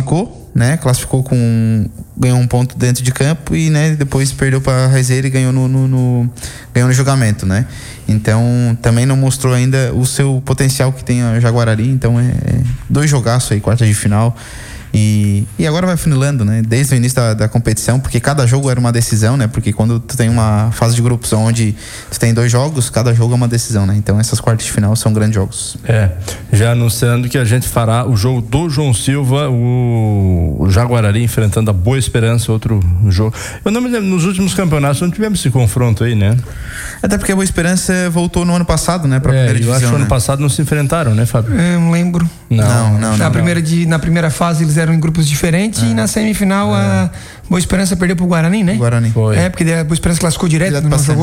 classificou, né? Ganhou um ponto dentro de campo e, né, depois perdeu para a Raizeira e ganhou ganhou no julgamento, né? Então, também não mostrou ainda o seu potencial que tem a Jaguarari. Então, dois jogaços aí, quarta de final. E agora vai funilando, né? Desde o início da competição, porque cada jogo era uma decisão, né? Porque quando tu tem uma fase de grupos onde tu tem 2 jogos, cada jogo é uma decisão, né? Então essas quartas de final são grandes jogos. Já anunciando que a gente fará o jogo do João Silva, o Jaguarari enfrentando a Boa Esperança, outro jogo. Eu não me lembro, nos últimos campeonatos não tivemos esse confronto aí, né? Até porque a Boa Esperança voltou no ano passado, né? Pra primeira divisão, eu acho que né? ano passado não se enfrentaram, né, Fábio? Eu não lembro. Não. Na primeira fase eles eram em grupos diferentes e na semifinal a Boa Esperança perdeu pro Guarani, né? Guarani. Foi. Porque a Boa Esperança classificou direto não jogou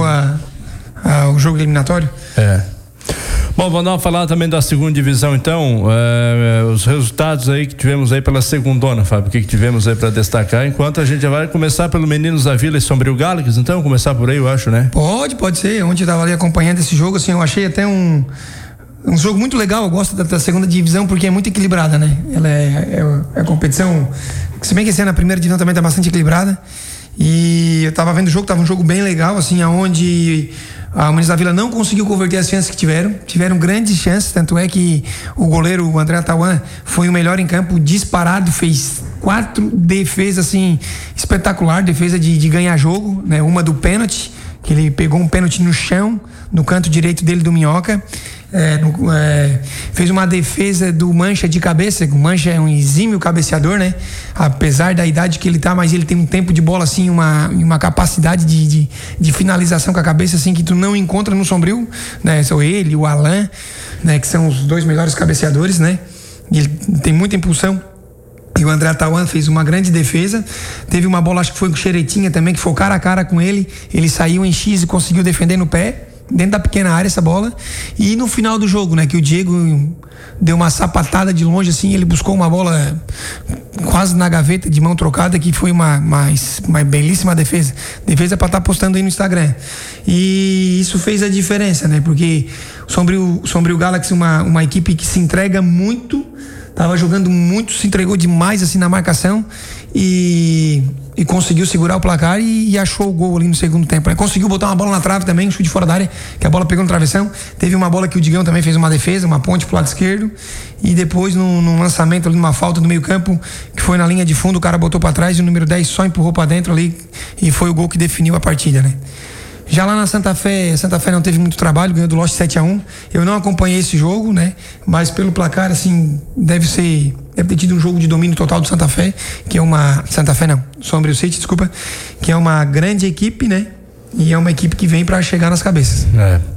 o jogo eliminatório. Bom, vamos falar também da segunda divisão, então, os resultados aí que tivemos aí pela segundona, Fábio, o que tivemos aí para destacar, enquanto a gente já vai começar pelo Meninos da Vila e Sombrio Galaxy, então, começar por aí, eu acho, né? Pode ser, ontem eu tava ali acompanhando esse jogo, assim, eu achei até um jogo muito legal. Eu gosto da segunda divisão porque é muito equilibrada, né? Ela é competição, se bem que esse ano a primeira divisão também tá bastante equilibrada. E eu tava vendo o jogo, tava um jogo bem legal, assim, aonde a Meninos da Vila não conseguiu converter as chances que tiveram grandes chances, tanto é que o goleiro, o André Tauan, foi o melhor em campo, disparado, fez 4 defesas, assim, espetacular, defesa de ganhar jogo, né? Uma do pênalti, que ele pegou um pênalti no chão, no canto direito dele do Minhoca. Fez uma defesa do Mancha de cabeça. O Mancha é um exímio cabeceador, né? Apesar da idade que ele tá, mas ele tem um tempo de bola, assim, uma capacidade de finalização com a cabeça, assim, que tu não encontra no Sombrio, né? São ele, o Alan, né? Que são os 2 melhores cabeceadores, né? Ele tem muita impulsão. E o André Tauan fez uma grande defesa. Teve uma bola, acho que foi com o Xeretinha também, que foi cara a cara com ele. Ele saiu em X e conseguiu defender no pé, dentro da pequena área, essa bola. E no final do jogo, né, que o Diego deu uma sapatada de longe, assim, ele buscou uma bola quase na gaveta, de mão trocada, que foi uma belíssima defesa para estar postando aí no Instagram. E isso fez a diferença, né, porque o Sombrio Galaxy, uma equipe que se entrega muito, tava jogando muito, se entregou demais, assim, na marcação e conseguiu segurar o placar e achou o gol ali no segundo tempo, né? Conseguiu botar uma bola na trave também, um chute fora da área, que a bola pegou no travessão. Teve uma bola que o Digão também fez uma defesa, uma ponte pro lado esquerdo, e depois num lançamento ali, numa falta do meio campo, que foi na linha de fundo, o cara botou para trás e o número 10 só empurrou para dentro ali, e foi o gol que definiu a partida, né? Já lá na Santa Fé não teve muito trabalho, ganhou do Lost 7-1. Eu não acompanhei esse jogo, né? Mas pelo placar, assim, deve ter tido um jogo de domínio total do Santa Fé, que é uma... Santa Fé não, Sombrio City, desculpa, que é uma grande equipe, né? E é uma equipe que vem para chegar nas cabeças.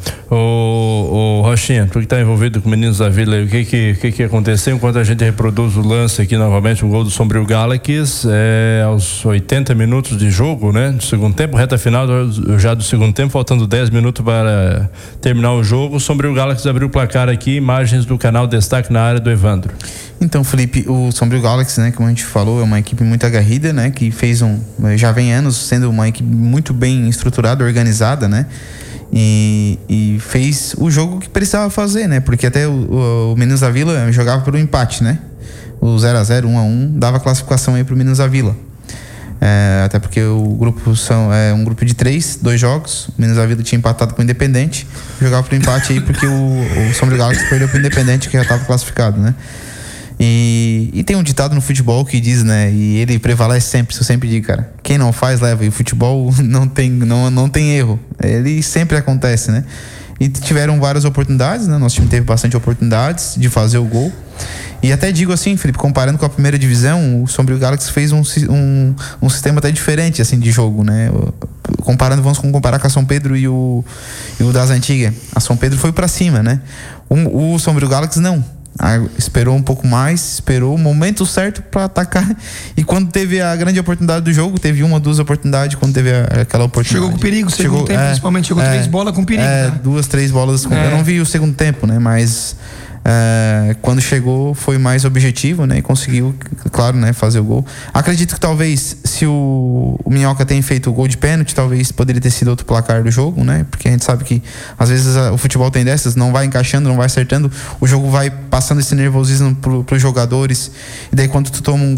O Rochinha, tu que tá envolvido com Meninos da Vila, o que aconteceu enquanto a gente reproduz o lance aqui novamente, o gol do Sombrio Galaxy, aos 80 minutos de jogo, né? Do segundo tempo, reta final já do segundo tempo, faltando 10 minutos para terminar o jogo, o Sombrio Galaxy abriu o placar aqui, imagens do canal Destaque na área do Evandro. Então, Felipe, o Sombrio Galaxy, né, como a gente falou, é uma equipe muito aguerrida, né, que já vem anos sendo uma equipe muito bem estruturada, organizada, né, e fez o jogo que precisava fazer, né, porque até o Meninos da Vila jogava pelo empate, né, o 0-0, 1-1, dava classificação aí pro Meninos da Vila. Até porque o grupo é um grupo de 2 jogos. O Meninos da Vila tinha empatado com o Independente, jogava pro empate aí porque o Sombrio Galaxy perdeu pro Independente, que já estava classificado, né. E tem um ditado no futebol que diz, né, e ele prevalece sempre, isso eu sempre digo, cara, quem não faz leva, e o futebol não tem erro, ele sempre acontece, né, e tiveram várias oportunidades, né, nosso time teve bastante oportunidades de fazer o gol, e até digo assim, Felipe, comparando com a primeira divisão, o Sombrio Galaxy fez um sistema até diferente, assim, de jogo, né, vamos comparar com a São Pedro e o das antigas, a São Pedro foi pra cima, né, o Sombrio Galaxy não. Esperou um pouco mais, esperou o momento certo para atacar, e quando teve a grande oportunidade do jogo, teve 1 ou 2 oportunidades, quando teve aquela oportunidade, chegou com perigo, segundo tempo principalmente, chegou 3 bolas com perigo, tá? 2, 3 bolas, eu não vi o segundo tempo, né, mas quando chegou foi mais objetivo, né, e conseguiu, claro, né, fazer o gol. Acredito que talvez se o Minhoca tenha feito o gol de pênalti, talvez poderia ter sido outro placar do jogo, né, porque a gente sabe que às vezes o futebol tem dessas, não vai encaixando, não vai acertando, o jogo vai passando esse nervosismo pros jogadores, e daí quando tu toma um